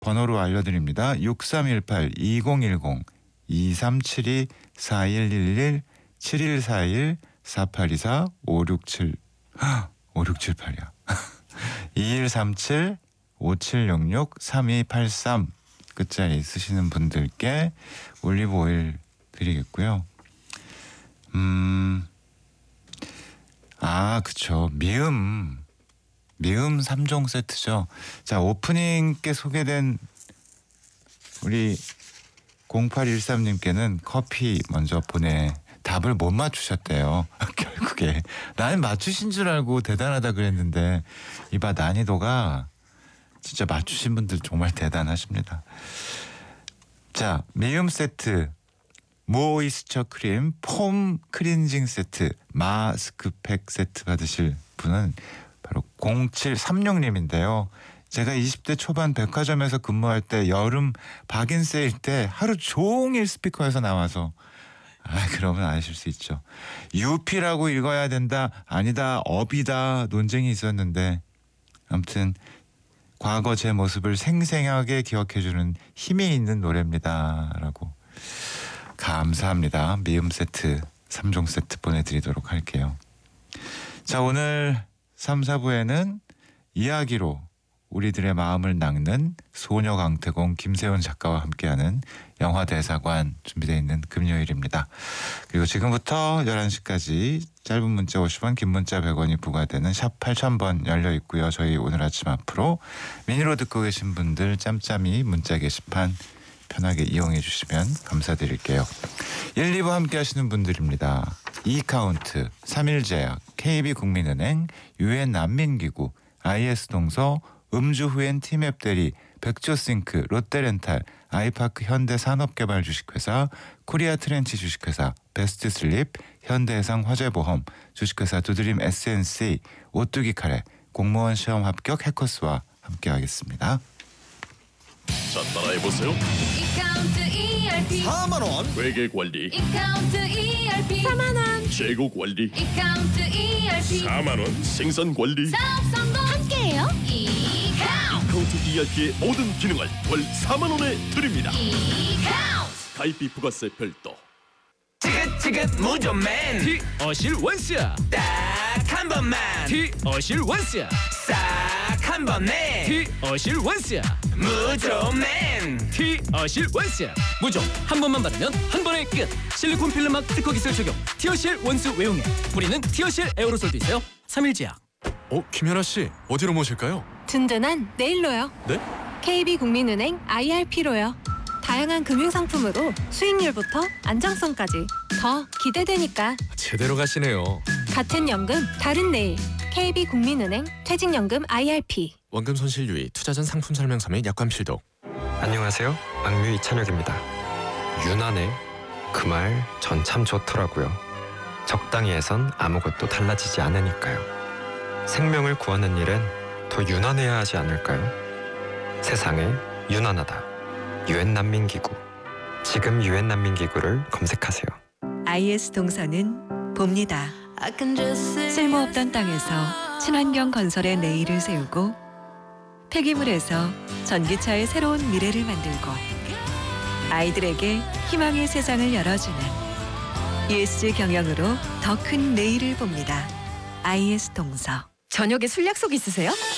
번호로 알려드립니다. 6318-2010-2372-4111-7141-4824-567 5678이야. 2137-5766-3283 끝자리 쓰시는 분들께 올리브 오일 드리겠고요. 그쵸. 미음 3종 세트죠. 자, 오프닝께 소개된 우리 0813님께는 커피 먼저 답을 못 맞추셨대요. 결국에. 나는 맞추신 줄 알고 대단하다 그랬는데 이봐, 난이도가 진짜 맞추신 분들 정말 대단하십니다. 자, 미음 세트, 모이스처 크림, 폼 클렌징 세트, 마스크팩 세트 받으실 분은 바로 0736님인데요. 제가 20대 초반 백화점에서 근무할 때 여름 박인 세일 때 하루 종일 스피커에서 나와서 그러면 아실 수 있죠. 유피라고 읽어야 된다, 아니다, 업이다 논쟁이 있었는데 아무튼 과거 제 모습을 생생하게 기억해주는 힘이 있는 노래입니다 라고. 감사합니다. 미음 세트 3종 세트 보내드리도록 할게요. 자, 오늘 3, 4부에는 이야기로 우리들의 마음을 낚는 소녀 강태공 김세훈 작가와 함께하는 영화대사관 준비되어 있는 금요일입니다. 그리고 지금부터 11시까지 짧은 문자 50원, 긴 문자 100원이 부과되는 샵 8000번 열려 있고요. 저희 오늘 아침 앞으로 미니로 듣고 계신 분들 짬짬이 문자 게시판 편하게 이용해 주시면 감사드릴게요. 1, 2부 함께 하시는 분들입니다. 이카운트, 3일제약, KB국민은행, 유엔 난민기구, IS동서, 음주 후엔 티맵 대리, 백조싱크, 롯데렌탈, 아이파크 현대산업개발 주식회사, 코리아 트렌치 주식회사, 베스트슬립, 현대해상 화재보험, 주식회사 두드림 SNC, 오뚜기 카레, 공무원 시험 합격 해커스와 함께하겠습니다. 자, 따라해보세요. 이카운트 ERP 4만원 회계관리, 이카운트 ERP 4만원 재고 관리, 이카운트 ERP 4만원 생산관리. 사업 성공 함께해요. 이카운트 ERP의 모든 기능을 월 4만원에 드립니다. 이카운트 가입비 부가세 별도. 지긋지긋 무좀맨 티어실 원스야 딱 한 번만 티어실 원스야 싹 한 번에 티어실 원스야 무좀맨 티어실 원스야 무좀 한 번만 바르면 한 번에 끝. 실리콘 필름막 특허 기술 적용 티어실 원스 외용액. 뿌리는 티어실 에어로솔도 있어요. 3일제약. 김연아 씨, 어디로 모실까요? 든든한 내일로요. 네? KB국민은행 IRP로요. 다양한 금융상품으로 수익률부터 안정성까지 더 기대되니까. 제대로 가시네요. 같은 연금 다른 내일. KB국민은행 퇴직연금 IRP. 원금 손실 유의, 투자 전 상품 설명서 및 약관 필독. 안녕하세요. 악뮤 이찬혁입니다. 유난해 그 말 전 참 좋더라고요. 적당히 해선 아무것도 달라지지 않으니까요. 생명을 구하는 일엔 더 유난해야 하지 않을까요? 세상에 유난하다. 유엔 난민기구. 지금 유엔 난민기구를 검색하세요. IS 동서는 봅니다. 쓸모없던 땅에서 친환경 건설의 내일을 세우고 폐기물에서 전기차의 새로운 미래를 만들고 아이들에게 희망의 세상을 열어주는 ESG 경영으로 더 큰 내일을 봅니다. IS 동서. 저녁에 술 약속 있으세요?